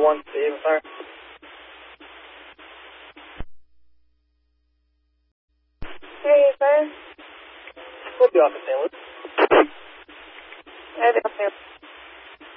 1 Steve, sorry. Hey, sir. We'll be off at St. Louis. Hey,